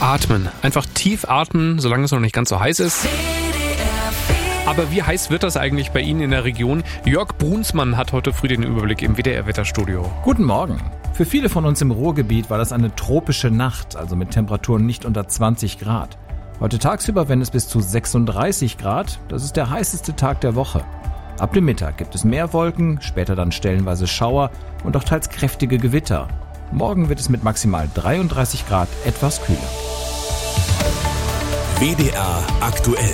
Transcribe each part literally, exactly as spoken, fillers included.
Atmen. Einfach tief atmen, solange es noch nicht ganz so heiß ist. Aber wie heiß wird das eigentlich bei Ihnen in der Region? Jörg Brunsmann hat heute früh den Überblick im W D R-Wetterstudio. Guten Morgen. Für viele von uns im Ruhrgebiet war das eine tropische Nacht, also mit Temperaturen nicht unter zwanzig Grad. Heute tagsüber werden es bis zu sechsunddreißig Grad. Das ist der heißeste Tag der Woche. Ab dem Mittag gibt es mehr Wolken, später dann stellenweise Schauer und auch teils kräftige Gewitter. Morgen wird es mit maximal dreiunddreißig Grad etwas kühler. W D R aktuell.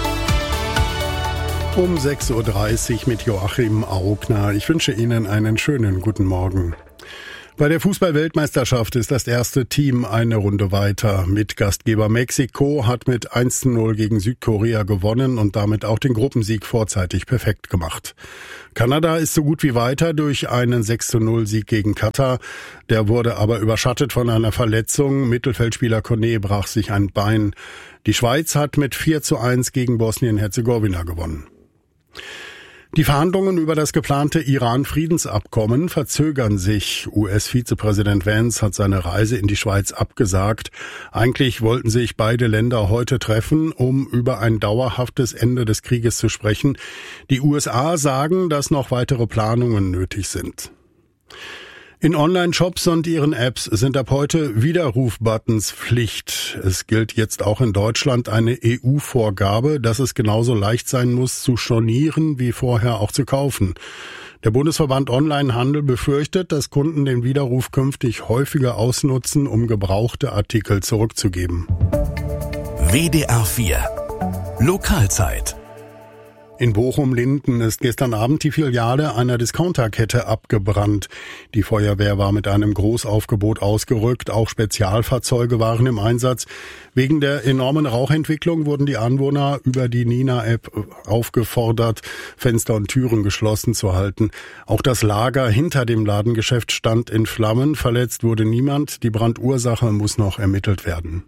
Um sechs Uhr dreißig mit Joachim Augner. Ich wünsche Ihnen einen schönen guten Morgen. Bei der Fußball-Weltmeisterschaft ist das erste Team eine Runde weiter. Mitgastgeber Mexiko hat mit eins zu null gegen Südkorea gewonnen und damit auch den Gruppensieg vorzeitig perfekt gemacht. Kanada ist so gut wie weiter durch einen sechs zu null Sieg gegen Katar. Der wurde aber überschattet von einer Verletzung. Mittelfeldspieler Kone brach sich ein Bein. Die Schweiz hat mit vier zu eins gegen Bosnien-Herzegowina gewonnen. Die Verhandlungen über das geplante Iran-Friedensabkommen verzögern sich. U S-Vizepräsident Vance hat seine Reise in die Schweiz abgesagt. Eigentlich wollten sich beide Länder heute treffen, um über ein dauerhaftes Ende des Krieges zu sprechen. Die U S A sagen, dass noch weitere Planungen nötig sind. In Online-Shops und ihren Apps sind ab heute Widerrufbuttons Pflicht. Es gilt jetzt auch in Deutschland eine E U-Vorgabe, dass es genauso leicht sein muss, zu stornieren wie vorher auch zu kaufen. Der Bundesverband Onlinehandel befürchtet, dass Kunden den Widerruf künftig häufiger ausnutzen, um gebrauchte Artikel zurückzugeben. W D R vier Lokalzeit. In Bochum-Linden ist gestern Abend die Filiale einer Discounterkette abgebrannt. Die Feuerwehr war mit einem Großaufgebot ausgerückt. Auch Spezialfahrzeuge waren im Einsatz. Wegen der enormen Rauchentwicklung wurden die Anwohner über die Nina-App aufgefordert, Fenster und Türen geschlossen zu halten. Auch das Lager hinter dem Ladengeschäft stand in Flammen. Verletzt wurde niemand. Die Brandursache muss noch ermittelt werden.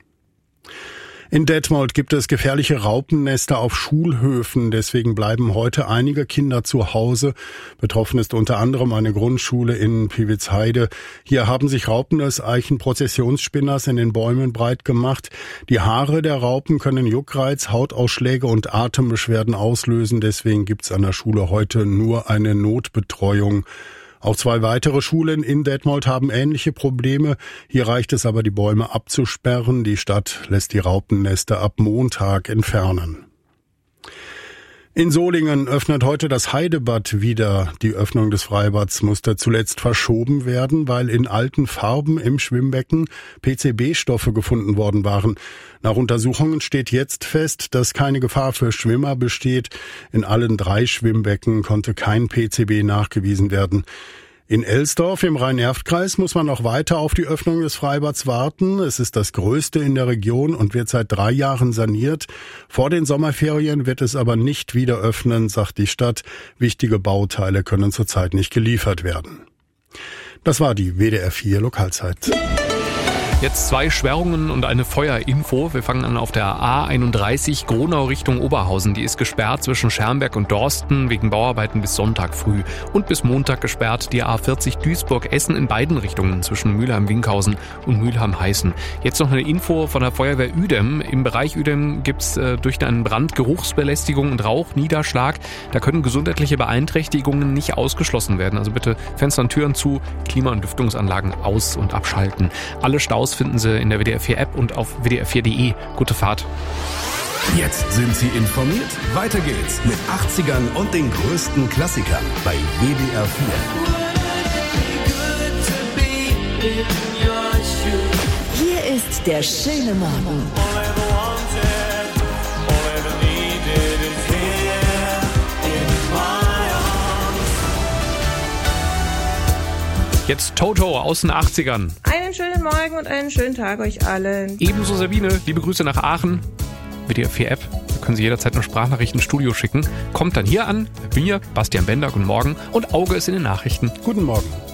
In Detmold gibt es gefährliche Raupennester auf Schulhöfen. Deswegen bleiben heute einige Kinder zu Hause. Betroffen ist unter anderem eine Grundschule in Piwitzheide. Hier haben sich Raupenes-Eichen-Prozessionsspinners in den Bäumen breit gemacht. Die Haare der Raupen können Juckreiz, Hautausschläge und Atembeschwerden auslösen. Deswegen gibt's an der Schule heute nur eine Notbetreuung. Auch zwei weitere Schulen in Detmold haben ähnliche Probleme. Hier reicht es aber, die Bäume abzusperren. Die Stadt lässt die Raupennester ab Montag entfernen. In Solingen öffnet heute das Heidebad wieder. Die Öffnung des Freibads musste zuletzt verschoben werden, weil in alten Farben im Schwimmbecken P C B-Stoffe gefunden worden waren. Nach Untersuchungen steht jetzt fest, dass keine Gefahr für Schwimmer besteht. In allen drei Schwimmbecken konnte kein P C B nachgewiesen werden. In Elsdorf im Rhein-Erft-Kreis muss man noch weiter auf die Öffnung des Freibads warten. Es ist das größte in der Region und wird seit drei Jahren saniert. Vor den Sommerferien wird es aber nicht wieder öffnen, sagt die Stadt. Wichtige Bauteile können zurzeit nicht geliefert werden. Das war die W D R vier Lokalzeit. Jetzt zwei Sperrungen und eine Feuerinfo. Wir fangen an auf der A einunddreißig Gronau Richtung Oberhausen. Die ist gesperrt zwischen Schermberg und Dorsten wegen Bauarbeiten bis Sonntag früh. Und bis Montag gesperrt die A vierzig Duisburg-Essen in beiden Richtungen zwischen Mülheim-Winkhausen und Mülheim-Heißen. Jetzt noch eine Info von der Feuerwehr Uedem. Im Bereich Uedem gibt's äh, durch einen Brand Geruchsbelästigung und Rauchniederschlag. Da können gesundheitliche Beeinträchtigungen nicht ausgeschlossen werden. Also bitte Fenster und Türen zu, Klima- und Lüftungsanlagen aus- und abschalten. Alle Staus finden Sie in der W D R vier App und auf w d r vier punkt de. Gute Fahrt. Jetzt sind Sie informiert. Weiter geht's mit achtzigern und den größten Klassikern bei W D R vier. Hier ist der schöne Morgen. Jetzt Toto aus den achtzigern. Einen schönen Morgen und einen schönen Tag euch allen. Ebenso Sabine, liebe Grüße nach Aachen. W D R vier App, da können Sie jederzeit eine Sprachnachricht ins Studio schicken. Kommt dann hier an, mir, Bastian Bender, guten Morgen. Und Auge ist in den Nachrichten. Guten Morgen.